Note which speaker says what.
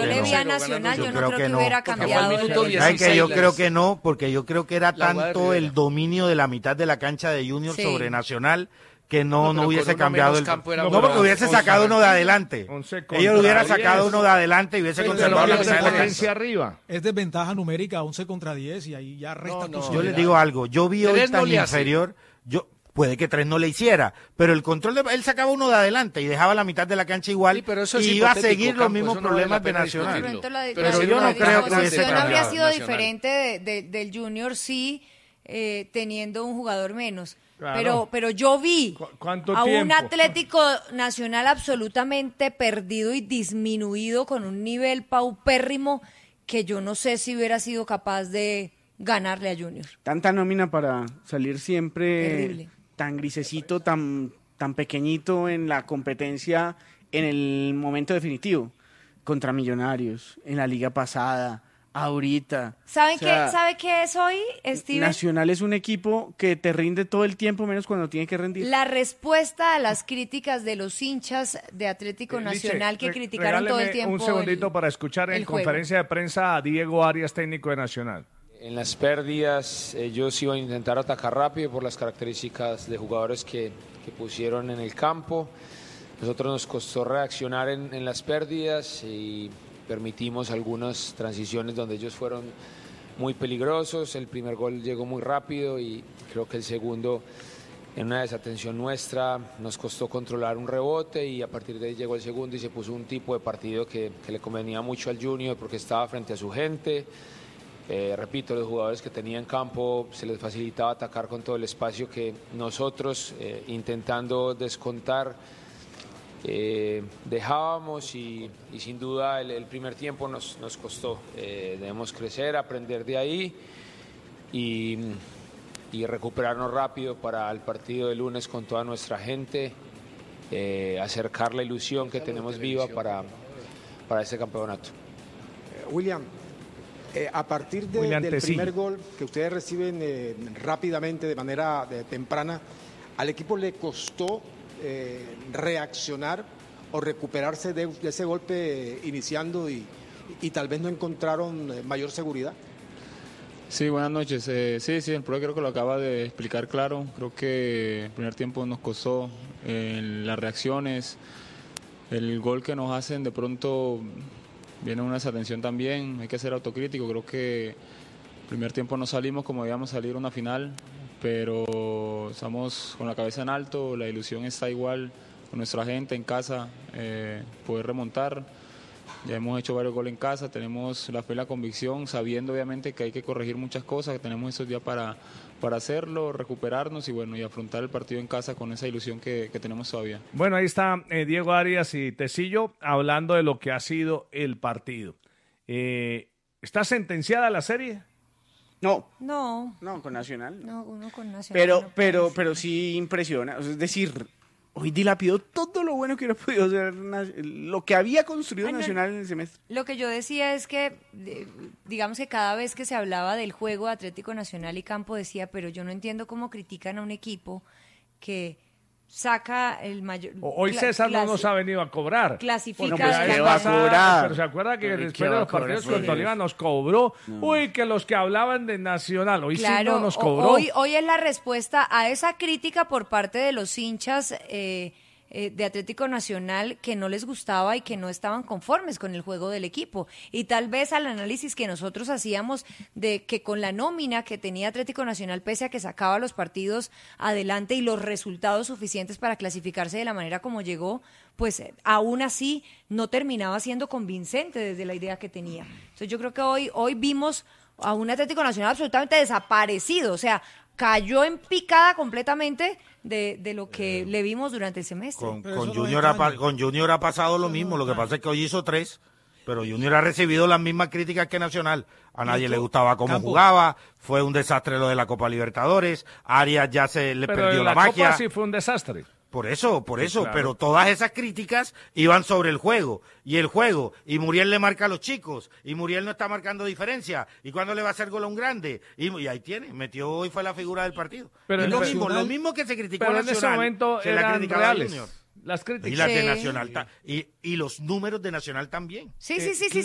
Speaker 1: yo le vi a Nacional, yo no creo que hubiera cambiado.
Speaker 2: Yo creo que no, porque yo creo que era tanto el dominio de la mitad de la cancha de Junior sobre Nacional que no hubiese cambiado porque hubiese sacado uno de adelante. Ellos hubieran sacado uno de adelante y hubiese conservado la
Speaker 3: potencia arriba.
Speaker 4: Es desventaja numérica 11 contra 10 y ahí ya resta
Speaker 2: Yo les digo algo, yo vi hoy tan inferior, puede que 3 no le hiciera, pero el control él sacaba uno de adelante y dejaba la mitad de la cancha igual y iba a seguir los mismos problemas de Nacional.
Speaker 1: Pero yo no creo que hubiese cambiado. Habría sido diferente del Junior teniendo un jugador menos. Claro. Pero yo vi a un Atlético Nacional absolutamente perdido y disminuido con un nivel paupérrimo que yo no sé si hubiera sido capaz de ganarle a Junior.
Speaker 5: Tanta nómina para salir siempre
Speaker 1: terrible,
Speaker 5: tan grisecito, tan pequeñito en la competencia en el momento definitivo, contra Millonarios, en la liga pasada, ahorita.
Speaker 1: ¿Sabe qué es hoy, Steven?
Speaker 5: Nacional es un equipo que te rinde todo el tiempo, menos cuando tiene que rendir.
Speaker 1: La respuesta a las críticas de los hinchas de Atlético Nacional que criticaron todo el tiempo.
Speaker 3: Un segundito para escuchar en conferencia de prensa a Diego Arias, técnico de Nacional.
Speaker 6: En las pérdidas ellos iban a intentar atacar rápido por las características de jugadores que pusieron en el campo. Nosotros nos costó reaccionar en las pérdidas y permitimos algunas transiciones donde ellos fueron muy peligrosos. El primer gol llegó muy rápido y creo que el segundo, en una desatención nuestra, nos costó controlar un rebote y a partir de ahí llegó el segundo y se puso un tipo de partido que le convenía mucho al Junior porque estaba frente a su gente. Repito, los jugadores que tenía en campo se les facilitaba atacar con todo el espacio que nosotros, intentando descontar, dejábamos y sin duda el primer tiempo nos costó. Debemos crecer, aprender de ahí y recuperarnos rápido para el partido de lunes con toda nuestra gente, acercar la ilusión que tenemos viva para este campeonato.
Speaker 7: William, a partir del primer gol que ustedes reciben rápidamente, de manera temprana, ¿al equipo le costó reaccionar o recuperarse de ese golpe iniciando y tal vez no encontraron mayor seguridad?
Speaker 8: Sí, buenas noches. Sí, el profe creo que lo acaba de explicar claro. Creo que el primer tiempo nos costó las reacciones, el gol que nos hacen de pronto viene una desatención también, hay que ser autocrítico. Creo que el primer tiempo no salimos como debíamos salir una final, pero estamos con la cabeza en alto, la ilusión está igual con nuestra gente en casa, poder remontar. Ya hemos hecho varios goles en casa, tenemos la fe y la convicción, sabiendo obviamente que hay que corregir muchas cosas, que tenemos esos días para hacerlo, recuperarnos y afrontar el partido en casa con esa ilusión que tenemos todavía.
Speaker 3: Bueno, ahí está Diego Arias y Tecillo hablando de lo que ha sido el partido. ¿Está sentenciada la serie?
Speaker 5: No, con Nacional.
Speaker 1: No, uno con Nacional.
Speaker 5: Pero sí impresiona. Es decir, hoy dilapidó todo lo bueno que hubiera podido hacer, lo que había construido Nacional en el semestre.
Speaker 1: Lo que yo decía es que, digamos que cada vez que se hablaba del juego de Atlético Nacional y Campo, decía, pero yo no entiendo cómo critican a un equipo que saca el mayor...
Speaker 3: Hoy César no nos ha venido a cobrar.
Speaker 1: Clasifica...
Speaker 5: va a cobrar.
Speaker 3: Pero se acuerda que después de los partidos con Tolima nos cobró. Uy, que los que hablaban de Nacional, hoy sí no nos cobró.
Speaker 1: Hoy es la respuesta a esa crítica por parte de los hinchas de Atlético Nacional que no les gustaba y que no estaban conformes con el juego del equipo. Y tal vez al análisis que nosotros hacíamos de que con la nómina que tenía Atlético Nacional, pese a que sacaba los partidos adelante y los resultados suficientes para clasificarse de la manera como llegó, pues aún así no terminaba siendo convincente desde la idea que tenía. Entonces yo creo que hoy vimos a un Atlético Nacional absolutamente desaparecido, o sea, cayó en picada completamente de lo que le vimos durante el semestre.
Speaker 2: Con Junior ha pasado lo mismo, lo que pasa es que hoy hizo 3, pero Junior ha recibido las mismas críticas que Nacional. A nadie le gustaba cómo jugaba, fue un desastre lo de la Copa Libertadores, Arias ya se le perdió la magia.
Speaker 3: Pero la Copa sí fue un desastre.
Speaker 2: Por eso,
Speaker 3: claro.
Speaker 2: Pero todas esas críticas iban sobre el juego, y Muriel le marca a los chicos, y Muriel no está marcando diferencia, y cuándo le va a hacer gol a un grande, y ahí tiene, metió y fue la figura del partido.
Speaker 3: Pero
Speaker 2: es lo mismo que se criticó
Speaker 3: pero
Speaker 2: a Nacional,
Speaker 3: en ese momento
Speaker 2: se la criticaba
Speaker 3: reales.
Speaker 2: Junior.
Speaker 3: Las críticas.
Speaker 2: Y las de Nacional, y los números de Nacional también.
Speaker 1: Sí.